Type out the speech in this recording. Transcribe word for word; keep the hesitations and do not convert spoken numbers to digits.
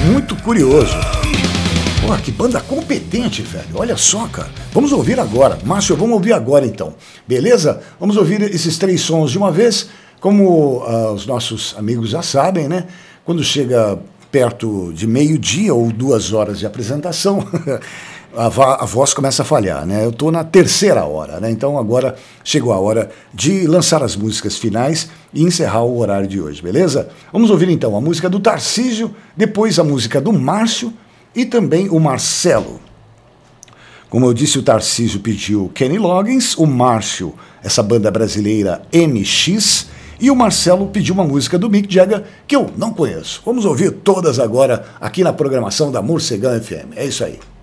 muito curioso. Pô, que banda competente, velho. Olha só, cara. Vamos ouvir agora. Márcio, vamos ouvir agora, então. Beleza? Vamos ouvir esses três sons de uma vez. Como uh, os nossos amigos já sabem, né? Quando chega perto de meio-dia ou duas horas de apresentação, a, a voz começa a falhar, né? Eu estou na terceira hora, né? Então agora chegou a hora de lançar as músicas finais e encerrar o horário de hoje, beleza? Vamos ouvir então a música do Tarcísio, depois a música do Márcio e também o Marcelo. Como eu disse, o Tarcísio pediu Kenny Loggins, o Márcio, essa banda brasileira M X, e o Marcelo pediu uma música do Mick Jagger que eu não conheço. Vamos ouvir todas agora aqui na programação da Morcegão F M. É isso aí.